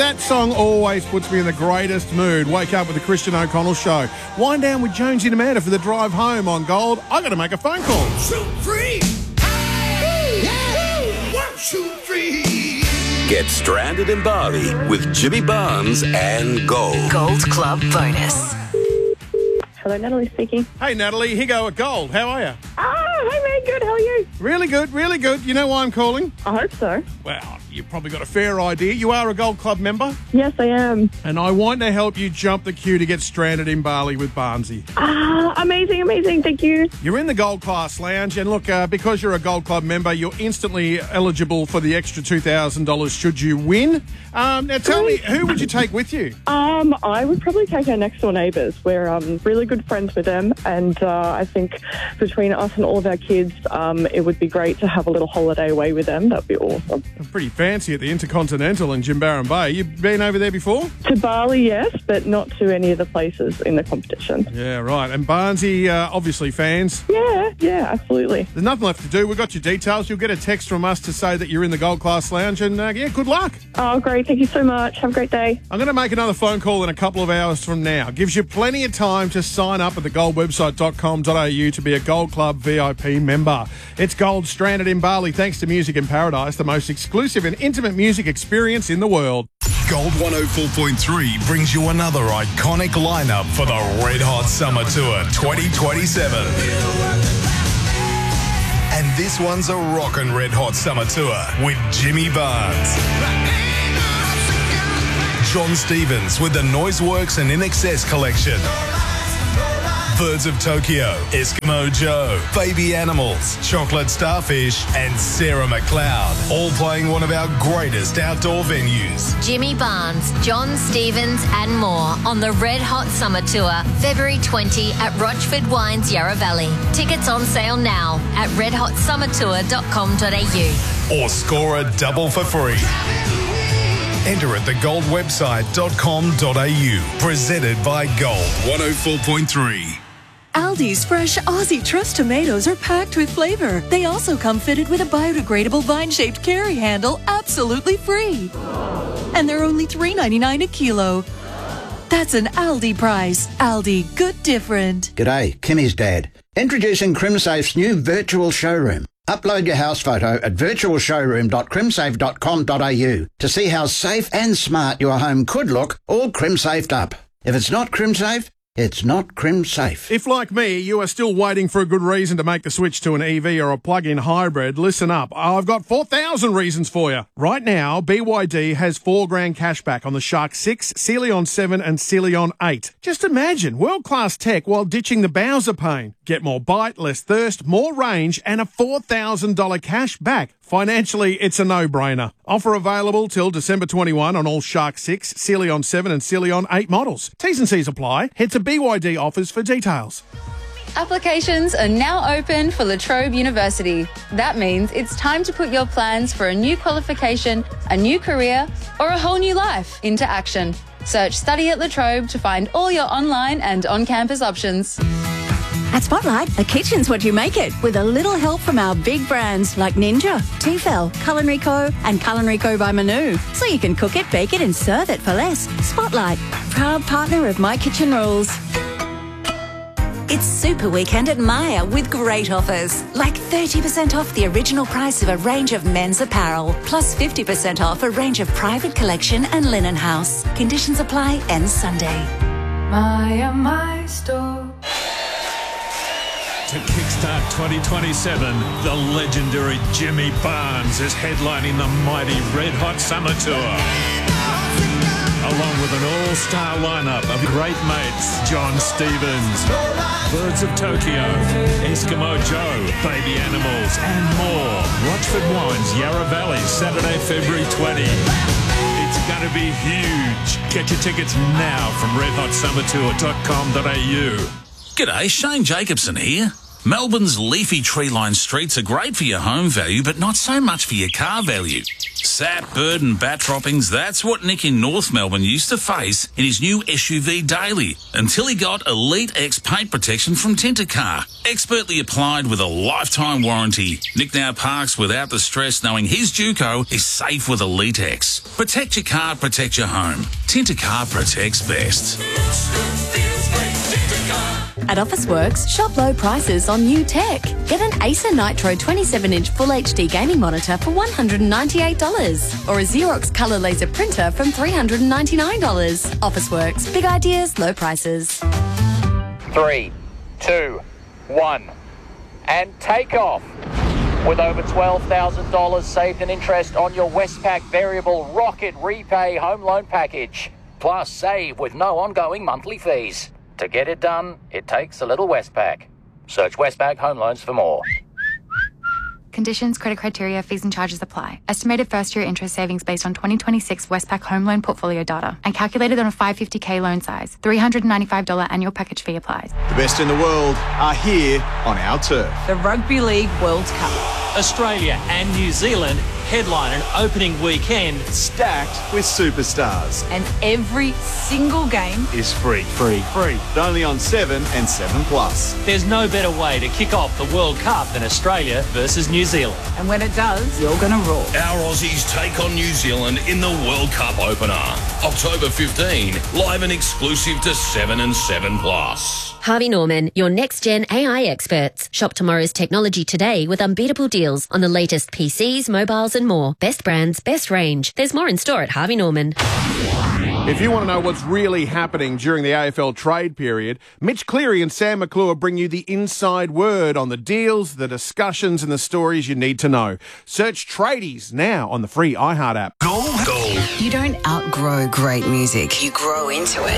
that song always puts me in the greatest mood. Wake up with the Christian O'Connell Show. Wind down with Jonesy and Amanda for the drive home on Gold. I got to make a phone call. Shoot free. Hey, 1, 2, 3. Get stranded in Bali with Jimmy Barnes and Gold. Gold Club bonus. Hello, Natalie speaking. Hey, Natalie. Here go at Gold. How are you? Hey, man. Good. How are you? Really good, really good. You know why I'm calling? I hope so. Well, you've probably got a fair idea. You are a Gold Club member. Yes, I am. And I want to help you jump the queue to get stranded in Bali with Barnesy. Amazing. Thank you. You're in the Gold Class Lounge, and look, because you're a Gold Club member, you're instantly eligible for the extra $2,000 should you win. Now, tell me, who would you take with you? I would probably take our next door neighbours. We're really good friends with them, and I think between us and all of our kids, it would be great to have a little holiday away with them. That'd be awesome. Pretty fancy at the Intercontinental in Jimbaran Bay. You've been over there before? To Bali, yes, but not to any of the places in the competition. Yeah, right. And Barnesy, obviously fans. Yeah, absolutely. There's nothing left to do. We've got your details. You'll get a text from us to say that you're in the Gold Class Lounge, and good luck. Oh, great. Thank you so much. Have a great day. I'm going to make another phone call in a couple of hours from now. Gives you plenty of time to sign up at thegoldwebsite.com.au to be a Gold Club VIP member. It's Gold stranded in Bali thanks to Music in Paradise, the most exclusive and intimate music experience in the world. Gold 104.3 brings you another iconic lineup for the Red Hot Summer Tour 2027. And this one's a rockin' Red Hot Summer Tour with Jimmy Barnes, John Stevens with the Noiseworks and In Excess collection, Birds of Tokyo, Eskimo Joe, Baby Animals, Chocolate Starfish, and Sarah McLeod, all playing one of our greatest outdoor venues. Jimmy Barnes, John Stevens and more on the Red Hot Summer Tour, February 20 at Rochford Wines, Yarra Valley. Tickets on sale now at redhotsummertour.com.au. Or score a double for free. Enter at thegoldwebsite.com.au. Presented by Gold 104.3. Aldi's fresh Aussie Trust tomatoes are packed with flavour. They also come fitted with a biodegradable vine-shaped carry handle, absolutely free. And they're only $3.99 a kilo. That's an Aldi price. Aldi, good different. G'day, Kimmy's dad. Introducing CrimSafe's new virtual showroom. Upload your house photo at virtualshowroom.crimsafe.com.au to see how safe and smart your home could look, all crim-safed up. If it's not CrimSafe, it's not CrimSafe. If, like me, you are still waiting for a good reason to make the switch to an EV or a plug-in hybrid, listen up. I've got 4,000 reasons for you. Right now, BYD has $4,000 cash back on the Shark 6, Celion 7 and Celion 8. Just imagine, world-class tech while ditching the Bowser pain. Get more bite, less thirst, more range and a $4,000 cash back. Financially, it's a no-brainer. Offer available till December 21 on all Shark 6, Celion 7 and Celion 8 models. T's and C's apply. Head to BYD offers for details. Applications are now open for La Trobe University. That means it's time to put your plans for a new qualification, a new career, or a whole new life into action. Search Study at La Trobe to find all your online and on-campus options. At Spotlight, a kitchen's what you make it, with a little help from our big brands like Ninja, Tefal, Culinary Co. and Culinary Co. by Manu. So you can cook it, bake it and serve it for less. Spotlight, proud partner of My Kitchen Rules. It's Super Weekend at Myer with great offers, like 30% off the original price of a range of men's apparel, plus 50% off a range of private collection and linen house. Conditions apply, ends Sunday. Myer, my store. To kickstart 2027, the legendary Jimmy Barnes is headlining the mighty Red Hot Summer Tour. Along with an all-star lineup of great mates, John Stevens, Birds of Tokyo, Eskimo Joe, Baby Animals, and more. Rochford Wines, Yarra Valley, Saturday, February 20. It's going to be huge. Get your tickets now from redhotsummertour.com.au. G'day, Shane Jacobson here. Melbourne's leafy tree-lined streets are great for your home value, but not so much for your car value. Sap, bird and bat droppings, that's what Nick in North Melbourne used to face in his new SUV Daily, until he got Elite X paint protection from Tintercar. Expertly applied with a lifetime warranty, Nick now parks without the stress knowing his Duco is safe with Elite X. Protect your car, protect your home. Tintercar protects best. At Officeworks, shop low prices on new tech. Get an Acer Nitro 27-inch Full HD gaming monitor for $198, or a Xerox Colour Laser printer from $399. Officeworks, big ideas, low prices. 3, 2, 1, and take off. With over $12,000 saved in interest on your Westpac Variable Rocket Repay Home Loan Package. Plus, save with no ongoing monthly fees. To get it done, it takes a little Westpac. Search Westpac Home Loans for more. Conditions, credit criteria, fees and charges apply. Estimated first-year interest savings based on 2026 Westpac home loan portfolio data and calculated on a 550k loan size. $395 annual package fee applies. The best in the world are here on our turf. The Rugby League World Cup. Australia and New Zealand headline an opening weekend stacked with superstars. And every single game is free. Free. Only on 7 and 7 Plus. There's no better way to kick off the World Cup than Australia versus New Zealand. And when it does, you're going to roar. Our Aussies take on New Zealand in the World Cup opener. October 15, live and exclusive to 7 and 7 Plus. Harvey Norman, your next-gen AI experts. Shop tomorrow's technology today with unbeatable deals on the latest PCs, mobiles and more. Best brands, best range. There's more in store at Harvey Norman. If you want to know what's really happening during the AFL trade period, Mitch Cleary and Sam McClure bring you the inside word on the deals, the discussions and the stories you need to know. Search Tradies now on the free iHeart app. Gold. You don't outgrow great music. You grow into it.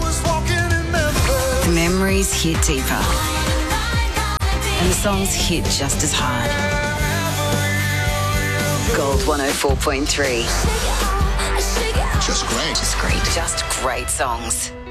The memories hit deeper. And the songs hit just as hard. Gold 104.3. Just great. Just great songs.